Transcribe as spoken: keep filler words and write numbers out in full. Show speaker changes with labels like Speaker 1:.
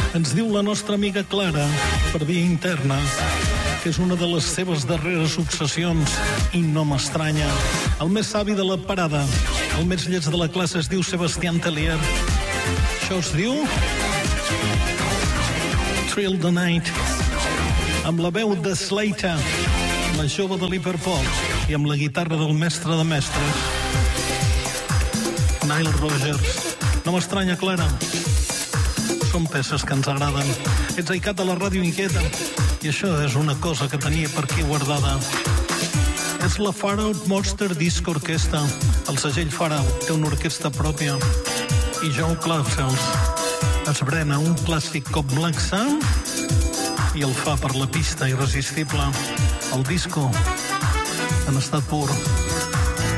Speaker 1: Ens diu la nostra amiga Clara, per via interna, que és una de les seves darreres obsessions, i no m'estranya. El més savi de la parada, el més lleig de la classe es diu Sebastián Tellier. Això es diu Thrill the Night, amb la veu de Slater, la jove de l'Hiperpop, i amb la guitarra del mestre de mestres, Nile Rodgers. No m'estranya, Clara. Són peces que ens agraden. Ets aicat de la ràdio inquieta, i això és una cosa que tenia per aquí guardada. És la Far Out Monster Disco Orquestra. El segell Far Out té una orquestra pròpia, i Joe Clafels es brena un clàssic com Black Sun i el fa per la pista irresistible. El disco en estat pur.